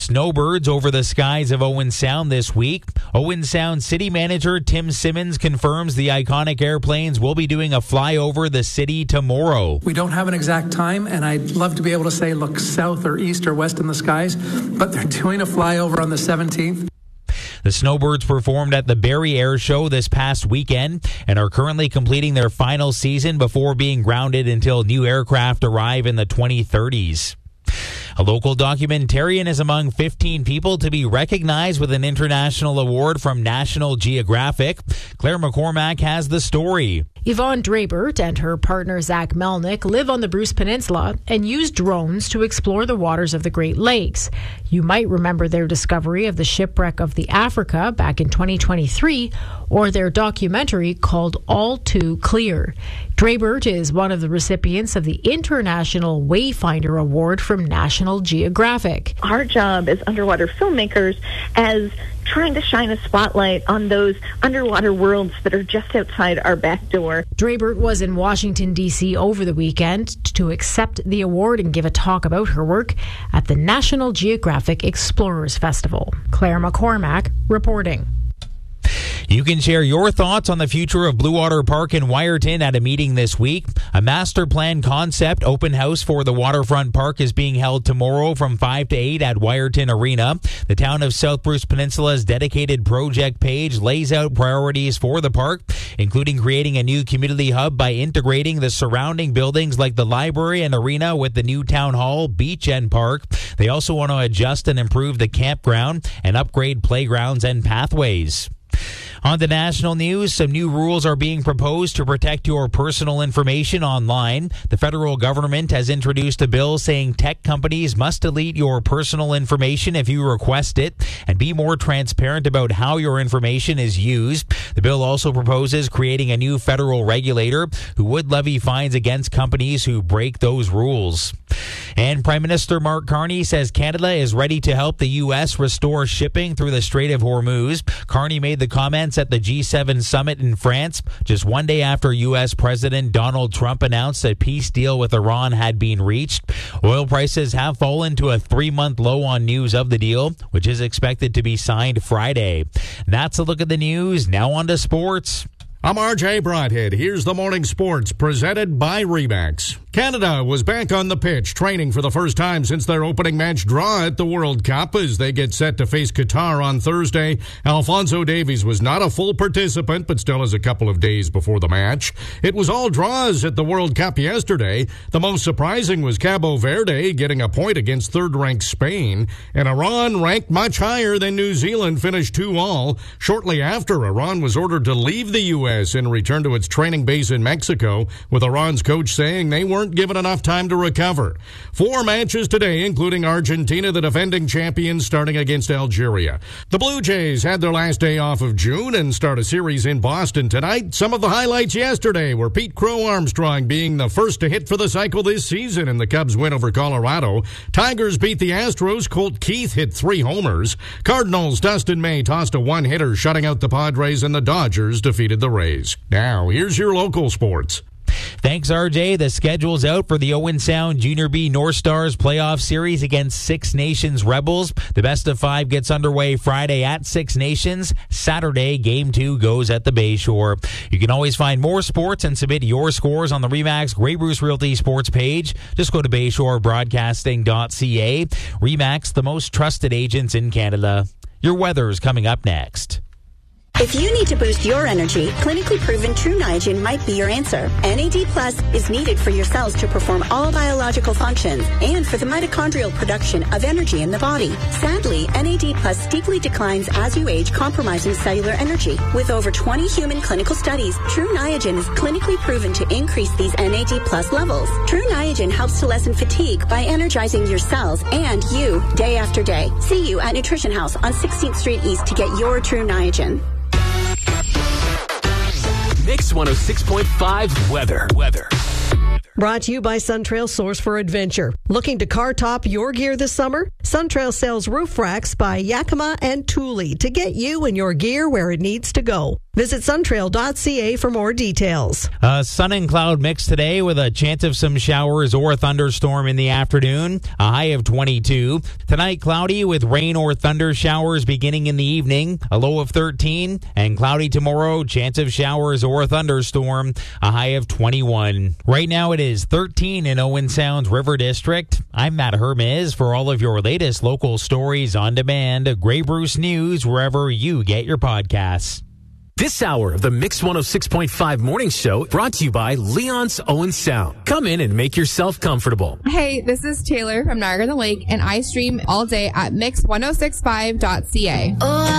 Snowbirds over the skies of Owen Sound this week. Owen Sound City Manager Tim Simmons confirms the iconic airplanes will be doing a flyover the city tomorrow. We don't have an exact time, and I'd love to be able to say look south or east or west in the skies, but they're doing a flyover on the 17th. The Snowbirds performed at the Barrie Air Show this past weekend and are currently completing their final season before being grounded until new aircraft arrive in the 2030s. A local documentarian is among 15 people to be recognized with an international award from National Geographic. Claire McCormack has the story. Yvonne Drabert and her partner Zach Melnick live on the Bruce Peninsula and use drones to explore the waters of the Great Lakes. You might remember their discovery of the shipwreck of the Africa back in 2023, or their documentary called All Too Clear. Drabert is one of the recipients of the International Wayfinder Award from National Geographic. Our job as underwater filmmakers as trying to shine a spotlight on those underwater worlds that are just outside our back door. Drabert was in Washington, D.C. over the weekend to accept the award and give a talk about her work at the National Geographic Explorers Festival. Claire McCormack reporting. You can share your thoughts on the future of Blue Water Park in Wyerton at a meeting this week. A master plan concept open house for the waterfront park is being held tomorrow from 5 to 8 at Wyerton Arena. The town of South Bruce Peninsula's dedicated project page lays out priorities for the park, including creating a new community hub by integrating the surrounding buildings like the library and arena with the new town hall, beach, and park. They also want to adjust and improve the campground and upgrade playgrounds and pathways. On the national news, some new rules are being proposed to protect your personal information online. The federal government has introduced a bill saying tech companies must delete your personal information if you request it and be more transparent about how your information is used. The bill also proposes creating a new federal regulator who would levy fines against companies who break those rules. And Prime Minister Mark Carney says Canada is ready to help the U.S. restore shipping through the Strait of Hormuz. Carney made the comments at the G7 summit in France, just one day after U.S. President Donald Trump announced a peace deal with Iran had been reached. Oil prices have fallen to a 3-month low on news of the deal, which is expected to be signed Friday. That's a look at the news. Now on to sports. I'm RJ Broadhead. Here's the morning sports presented by Remax. Canada was back on the pitch, training for the first time since their opening match draw at the World Cup as they get set to face Qatar on Thursday. Alphonso Davies was not a full participant, but still has a couple of days before the match. It was all draws at the World Cup yesterday. The most surprising was Cabo Verde getting a point against third-ranked Spain, and Iran, ranked much higher than New Zealand, finished 2-2. Shortly after, Iran was ordered to leave the U.S. and return to its training base in Mexico, with Iran's coach saying they weren't given enough time to recover. 4 matches today, including Argentina, the defending champions, starting against Algeria. The Blue Jays had their last day off of June and start a series in Boston tonight. Some of the highlights yesterday were Pete Crow Armstrong being the first to hit for the cycle this season in the Cubs' win over Colorado. Tigers beat the Astros. Colt Keith hit 3 homers. Cardinals' Dustin May tossed a one-hitter, shutting out the Padres, and the Dodgers defeated the Rays. Now, here's your local sports. Thanks, RJ. The schedule's out for the Owen Sound Junior B North Stars playoff series against Six Nations Rebels. The best of 5 gets underway Friday at Six Nations. Saturday, Game 2 goes at the Bayshore. You can always find more sports and submit your scores on the RE/MAX Grey Bruce Realty Sports page. Just go to BayshoreBroadcasting.ca. RE/MAX, the most trusted agents in Canada. Your weather's coming up next. If you need to boost your energy, clinically proven True Niagen might be your answer. NAD Plus is needed for your cells to perform all biological functions and for the mitochondrial production of energy in the body. Sadly, NAD Plus steeply declines as you age, compromising cellular energy. With over 20 human clinical studies, True Niagen is clinically proven to increase these NAD Plus levels. True Niagen helps to lessen fatigue by energizing your cells and you day after day. See you at Nutrition House on 16th Street East to get your True Niagen. Mix 106.5 weather. Brought to you by Suntrail Source for Adventure. Looking to car top your gear this summer? Suntrail sells roof racks by Yakima and Thule to get you and your gear where it needs to go. Visit suntrail.ca for more details. Sun and cloud mix today with a chance of some showers or thunderstorm in the afternoon, a high of 22. Tonight, cloudy with rain or thunder showers beginning in the evening, a low of 13. And cloudy tomorrow, chance of showers or thunderstorm, a high of 21. Right now, it is 13 in Owen Sound's River District. I'm Matt Hermes for all of your latest local stories on demand. Grey Bruce News, wherever you get your podcasts. This hour of the Mix 106.5 Morning Show brought to you by Leon's Owen Sound. Come in and make yourself comfortable. Hey, this is Taylor from Niagara on the Lake, and I stream all day at mix1065.ca.